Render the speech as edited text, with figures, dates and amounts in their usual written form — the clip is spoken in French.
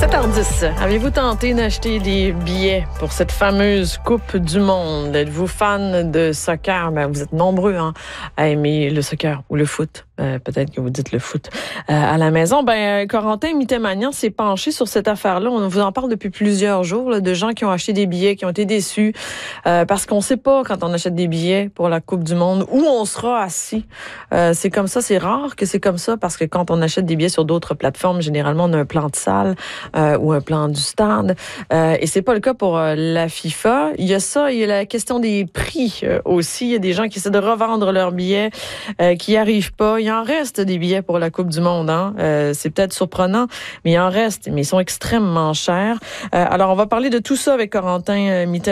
7h10, avez-vous tenté d'acheter des billets pour cette fameuse Coupe du Monde? Êtes-vous fan de soccer? Vous êtes nombreux à aimer le soccer ou le foot. Peut-être que vous dites le foot à la maison. Corentin Mittermanian s'est penché sur cette affaire-là. On vous en parle depuis plusieurs jours, là, de gens qui ont acheté des billets, qui ont été déçus parce qu'on ne sait pas quand on achète des billets pour la Coupe du Monde où on sera assis. C'est comme ça, c'est rare que c'est comme ça parce que quand on achète des billets sur d'autres plateformes, généralement on a un plan de salle ou un plan du stade. Et c'est pas le cas pour la FIFA. Il y a ça, il y a la question des prix aussi. Il y a des gens qui essaient de revendre leurs billets qui n'y arrivent pas. Il en reste des billets pour la Coupe du Monde. C'est peut-être surprenant, mais il en reste. Mais ils sont extrêmement chers. Alors, on va parler de tout ça avec Corentin Mittermanian.